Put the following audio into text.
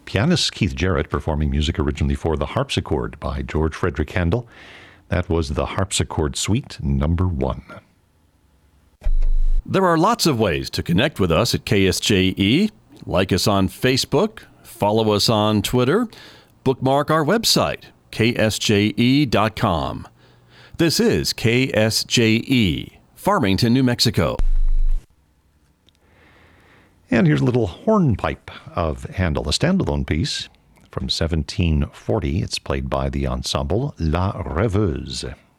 pianist Keith Jarrett performing music originally for the harpsichord by George Frederick Handel. That was the Harpsichord Suite number 1. There are lots of ways to connect with us at KSJE. Like us on Facebook, follow us on Twitter, bookmark our website, ksje.com. This is KSJE, Farmington, New Mexico. And here's a little hornpipe of Handel, a standalone piece from 1740. It's played by the ensemble La Rêveuse.